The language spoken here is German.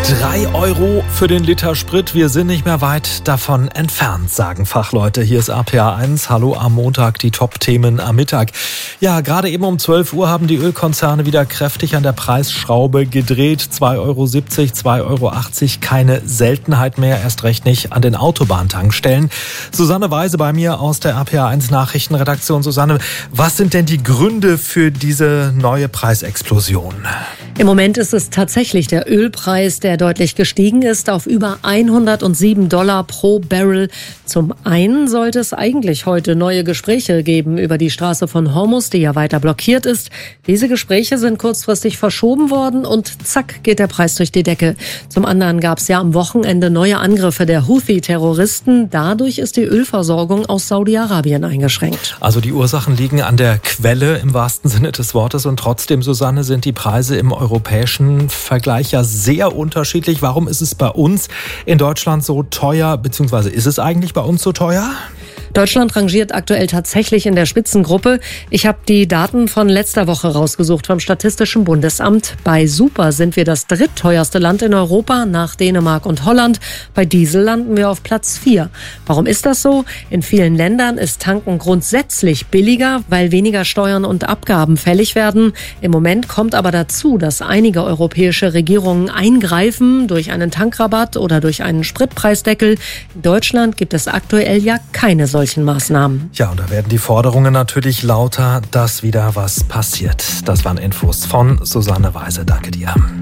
3 € für den Liter Sprit. Wir sind nicht mehr weit davon entfernt, sagen Fachleute. Hier ist RPA 1. Hallo am Montag, die Top-Themen am Mittag. Ja, gerade eben um 12 Uhr haben die Ölkonzerne wieder kräftig an der Preisschraube gedreht. 2,70 €, 2,80 €, keine Seltenheit mehr, erst recht nicht an den Autobahntankstellen. Susanne Weise bei mir aus der RPA 1 Nachrichtenredaktion. Susanne, was sind denn die Gründe für diese neue Preisexplosion? Im Moment ist es tatsächlich der Ölpreis, der deutlich gestiegen ist auf über $107 pro Barrel. Zum einen sollte es eigentlich heute neue Gespräche geben über die Straße von Hormuz, die ja weiter blockiert ist. Diese Gespräche sind kurzfristig verschoben worden und zack geht der Preis durch die Decke. Zum anderen gab es ja am Wochenende neue Angriffe der Houthi-Terroristen. Dadurch ist die Ölversorgung aus Saudi-Arabien eingeschränkt. Also die Ursachen liegen an der Quelle im wahrsten Sinne des Wortes und trotzdem, Susanne, sind die Preise im europäischen Vergleich ja sehr unterschiedlich. Warum ist es bei uns in Deutschland so teuer, beziehungsweise ist es eigentlich bei uns so teuer? Deutschland rangiert aktuell tatsächlich in der Spitzengruppe. Ich habe die Daten von letzter Woche rausgesucht vom Statistischen Bundesamt. Bei Super sind wir das drittteuerste Land in Europa nach Dänemark und Holland. Bei Diesel landen wir auf Platz 4. Warum ist das so? In vielen Ländern ist Tanken grundsätzlich billiger, weil weniger Steuern und Abgaben fällig werden. Im Moment kommt aber dazu, dass einige europäische Regierungen eingreifen durch einen Tankrabatt oder durch einen Spritpreisdeckel. In Deutschland gibt es aktuell ja keine solchen Maßnahmen. Ja, und da werden die Forderungen natürlich lauter, dass wieder was passiert. Das waren Infos von Susanne Weise. Danke dir.